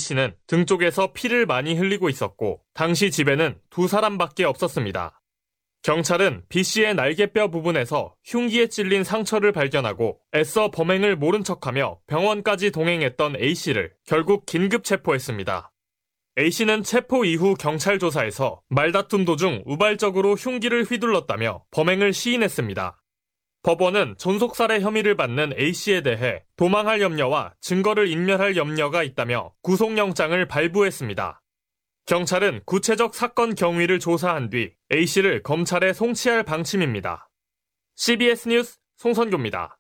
A씨는 등 쪽에서 피를 많이 흘리고 있었고 당시 집에는 2사람밖에 없었습니다. 경찰은 B씨의 날개뼈 부분에서 흉기에 찔린 상처를 발견하고 애써 범행을 모른 척하며 병원까지 동행했던 A씨를 결국 긴급 체포했습니다. A씨는 체포 이후 경찰 조사에서 말다툼 도중 우발적으로 흉기를 휘둘렀다며 범행을 시인했습니다. 법원은 존속살해 혐의를 받는 A씨에 대해 도망할 염려와 증거를 인멸할 염려가 있다며 구속영장을 발부했습니다. 경찰은 구체적 사건 경위를 조사한 뒤 A씨를 검찰에 송치할 방침입니다. CBS 뉴스 송선교입니다.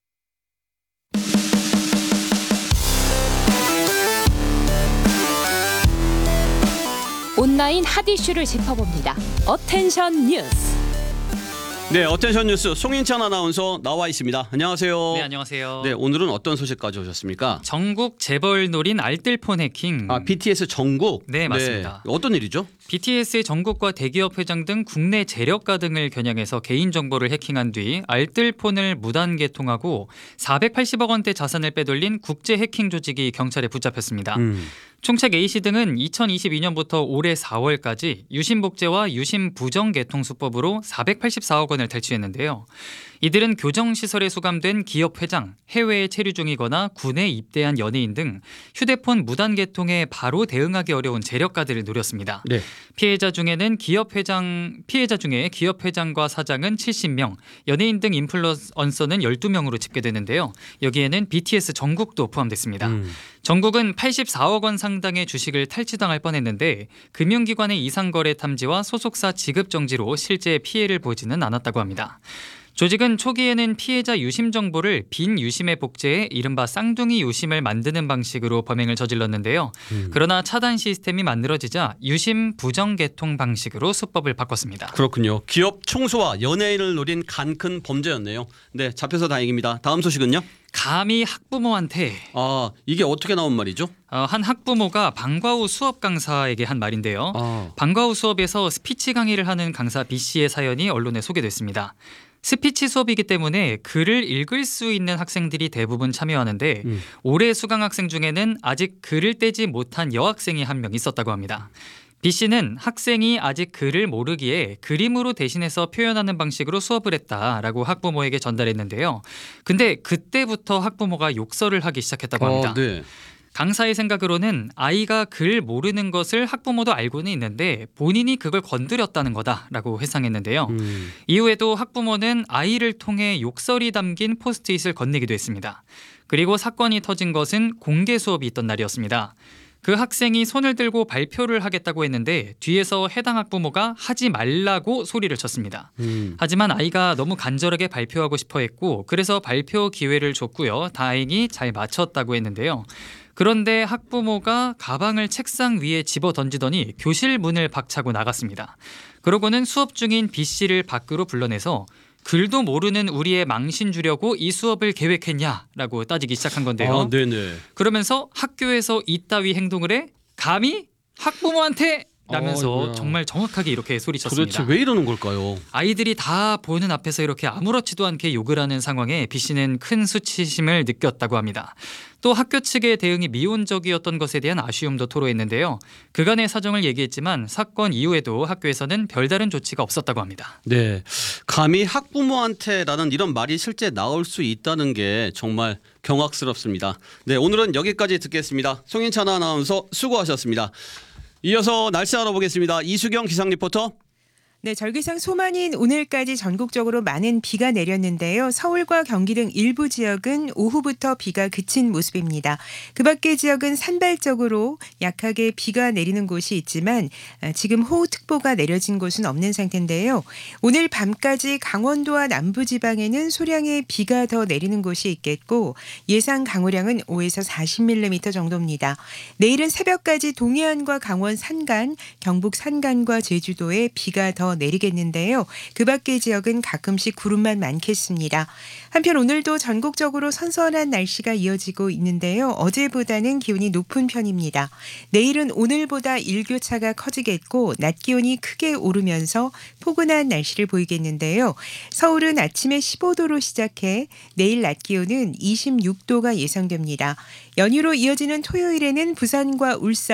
온라인 핫 이슈를 짚어봅니다. 어텐션 뉴스. 네, 어텐션 뉴스 송인찬 아나운서 나와 있습니다. 안녕하세요. 네, 안녕하세요. 네, 오늘은 어떤 소식 가져오셨습니까? 전국 재벌 노린 알뜰폰 해킹. BTS 전국? 네, 맞습니다. 네, 어떤 일이죠? BTS의 전국과 대기업 회장 등 국내 재력가 등을 겨냥해서 개인정보를 해킹한 뒤 알뜰폰을 무단 개통하고 480억 원대 자산을 빼돌린 국제 해킹 조직이 경찰에 붙잡혔습니다. 총책 A씨 등은 2022년부터 올해 4월까지 유심복제와 유심부정개통수법으로 484억 원을 탈취했는데요. 이들은 교정시설에 수감된 기업 회장, 해외에 체류 중이거나 군에 입대한 연예인 등 휴대폰 무단 개통에 바로 대응하기 어려운 재력가들을 노렸습니다. 네. 피해자 중에 기업 회장과 사장은 70명, 연예인 등 인플루언서는 12명으로 집계되는데요. 여기에는 BTS 정국도 포함됐습니다. 정국은 84억 원 상당의 주식을 탈취당할 뻔했는데 금융기관의 이상거래 탐지와 소속사 지급 정지로 실제 피해를 보지는 않았다고 합니다. 조직은 초기에는 피해자 유심 정보를 빈 유심에 복제해 이른바 쌍둥이 유심을 만드는 방식으로 범행을 저질렀는데요. 그러나 차단 시스템이 만들어지자 유심 부정 개통 방식으로 수법을 바꿨습니다. 그렇군요. 기업 총수와 연예인을 노린 간큰 범죄였네요. 네, 잡혀서 다행입니다. 다음 소식은요? 감히 학부모한테 이게 어떻게 나온 말이죠? 한 학부모가 방과후 수업 강사에게 한 말인데요. 방과후 수업에서 스피치 강의를 하는 강사 B씨의 사연이 언론에 소개됐습니다. 스피치 수업이기 때문에 글을 읽을 수 있는 학생들이 대부분 참여하는데 올해 수강 학생 중에는 아직 글을 떼지 못한 여학생이 한 명 있었다고 합니다. B씨는 학생이 아직 글을 모르기에 그림으로 대신해서 표현하는 방식으로 수업을 했다라고 학부모에게 전달했는데요. 근데 그때부터 학부모가 욕설을 하기 시작했다고 합니다. 네. 강사의 생각으로는 아이가 글 모르는 것을 학부모도 알고는 있는데 본인이 그걸 건드렸다는 거다라고 회상했는데요. 이후에도 학부모는 아이를 통해 욕설이 담긴 포스트잇을 건네기도 했습니다. 그리고 사건이 터진 것은 공개 수업이 있던 날이었습니다. 그 학생이 손을 들고 발표를 하겠다고 했는데 뒤에서 해당 학부모가 하지 말라고 소리를 쳤습니다. 하지만 아이가 너무 간절하게 발표하고 싶어 했고 그래서 발표 기회를 줬고요. 다행히 잘 마쳤다고 했는데요. 그런데 학부모가 가방을 책상 위에 집어 던지더니 교실 문을 박차고 나갔습니다. 그러고는 수업 중인 B씨를 밖으로 불러내서 글도 모르는 우리의 망신 주려고 이 수업을 계획했냐라고 따지기 시작한 건데요. 네네. 그러면서 학교에서 이따위 행동을 해? 감히 학부모한테? 라면서 정말 정확하게 이렇게 소리쳤습니다. 도대체 왜 이러는 걸까요? 아이들이 다 보는 앞에서 이렇게 아무렇지도 않게 욕을 하는 상황에 B씨는 큰 수치심을 느꼈다고 합니다. 또 학교 측의 대응이 미온적이었던 것에 대한 아쉬움도 토로했는데요. 그간의 사정을 얘기했지만 사건 이후에도 학교에서는 별다른 조치가 없었다고 합니다. 네, 감히 학부모한테라는 이런 말이 실제 나올 수 있다는 게 정말 경악스럽습니다. 네, 오늘은 여기까지 듣겠습니다. 송인찬 아나운서 수고하셨습니다. 이어서 날씨 알아보겠습니다. 이수경 기상 리포터. 네, 절기상 소만인 오늘까지 전국적으로 많은 비가 내렸는데요. 서울과 경기 등 일부 지역은 오후부터 비가 그친 모습입니다. 그 밖의 지역은 산발적으로 약하게 비가 내리는 곳이 있지만 지금 호우특보가 내려진 곳은 없는 상태인데요. 오늘 밤까지 강원도와 남부지방에는 소량의 비가 더 내리는 곳이 있겠고 예상 강우량은 5에서 40mm 정도입니다. 내일은 새벽까지 동해안과 강원 산간, 경북 산간과 제주도에 비가 더 내리겠는데요. 그 밖의 지역은 가끔씩 구름만 많겠습니다. 한편 오늘도 전국적으로 선선한 날씨가 이어지고 있는데요. 어제보다는 기온이 높은 편입니다. 내일은 오늘보다 일교차가 커지겠고 낮 기온이 크게 오르면서 포근한 날씨를 보이겠는데요. 서울은 아침에 15도로 시작해 내일 낮 기온은 26도가 예상됩니다. 연휴로 이어지는 토요일에는 부산과 울산